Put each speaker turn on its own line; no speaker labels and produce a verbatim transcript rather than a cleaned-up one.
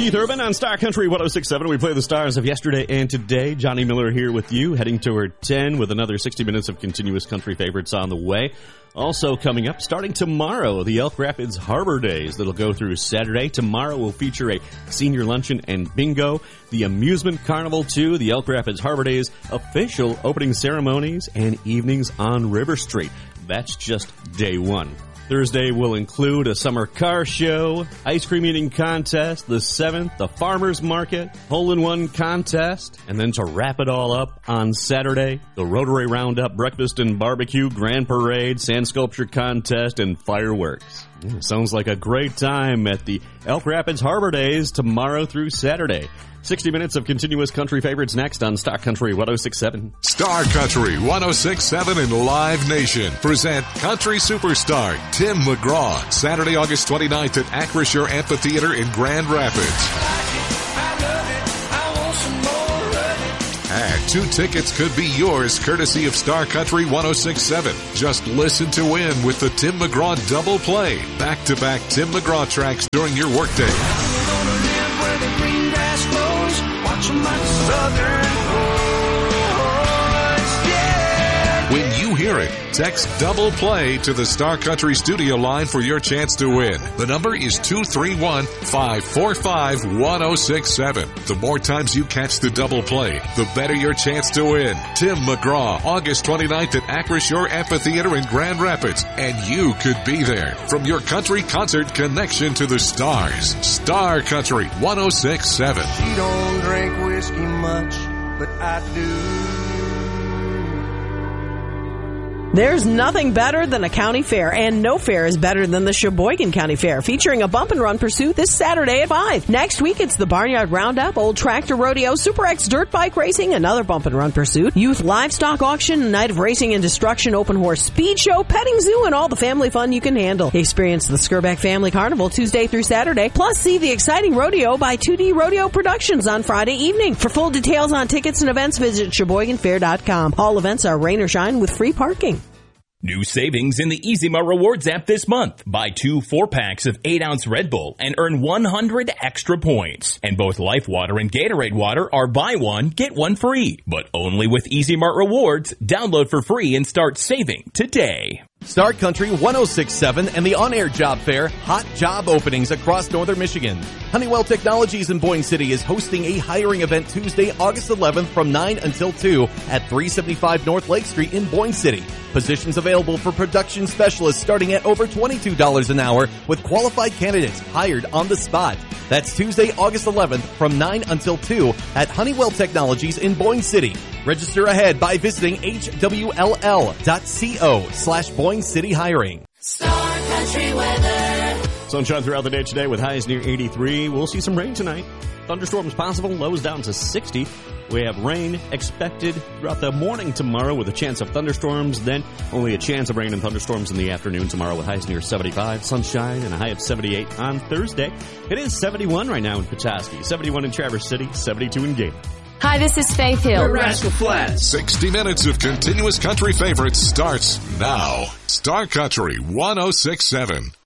Keith Urban on Star Country one oh six point seven. We play the stars of yesterday and today. Johnny Miller here with you, heading toward ten with another sixty minutes of continuous country favorites on the way. Also coming up, starting tomorrow, the Elk Rapids Harbor Days that'll go through Saturday. Tomorrow will feature a senior luncheon and bingo, the Amusement Carnival too, the Elk Rapids Harbor Days official opening ceremonies, and evenings on River Street. That's just day one. Thursday will include a summer car show, ice cream eating contest, the seventh, the farmers market, hole-in-one contest, and then to wrap it all up on Saturday, the Rotary Roundup breakfast and barbecue, grand parade, sand sculpture contest, and fireworks. Yeah, sounds like a great time at the Elk Rapids Harbor Days tomorrow through Saturday. sixty minutes of continuous country favorites next on Star Country one oh six point seven.
Star Country one oh six point seven and Live Nation present country superstar Tim McGraw, Saturday, August twenty-ninth at Acrisure Amphitheater in Grand Rapids. And two tickets could be yours courtesy of Star Country one oh six point seven. Just listen to win with the Tim McGraw double play. Back-to-back Tim McGraw tracks during your workday. When you hear it, text double play to the Star Country studio line for your chance to win. The number is two three one, five four five, one oh six seven. The more times you catch the double play, the better your chance to win. Tim McGraw, August twenty-ninth at Acrisure Amphitheater in Grand Rapids. And you could be there. From your country concert connection to the stars. Star Country one oh six point seven.
She don't drink whiskey much, but I do.
There's nothing better than a county fair, and no fair is better than the Sheboygan County Fair, featuring a bump and run pursuit this Saturday at five. Next week, it's the Barnyard Roundup, Old Tractor Rodeo, Super X Dirt Bike Racing, another bump and run pursuit, Youth Livestock Auction, a night of racing and destruction, open horse speed show, petting zoo, and all the family fun you can handle. Experience the Skirback Family Carnival Tuesday through Saturday, plus see the exciting rodeo by two D Rodeo Productions on Friday evening. For full details on tickets and events, visit Sheboygan Fair dot com. All events are rain or shine with free parking.
New savings in the Easy Mart Rewards app this month. Buy two four-packs of eight ounce Red Bull and earn one hundred extra points. And both Life Water and Gatorade Water are buy one, get one free. But only with Easy Mart Rewards. Download for free and start saving today.
Star Country one oh six point seven and the On-Air Job Fair, hot job openings across northern Michigan. Honeywell Technologies in Boyne City is hosting a hiring event Tuesday, August eleventh from nine until two at three seventy-five North Lake Street in Boyne City. Positions available for production specialists starting at over twenty-two dollars an hour with qualified candidates hired on the spot. That's Tuesday, August eleventh from nine until two at Honeywell Technologies in Boyne City. Register ahead by visiting H W L L dot co slash Boyne City Hiring.
Star Country weather.
Sunshine throughout the day today with highs near eighty-three. We'll see some rain tonight. Thunderstorms possible, lows down to sixty. We have rain expected throughout the morning tomorrow with a chance of thunderstorms. Then only a chance of rain and thunderstorms in the afternoon tomorrow with highs near seventy-five. Sunshine and a high of seventy-eight on Thursday. It is seventy-one right now in Petoskey, seventy-one in Traverse City, seventy-two in Gator.
Hi, this is Faith Hill.
Rascal Flats. sixty minutes of continuous country favorites starts now. Star Country one oh six point seven.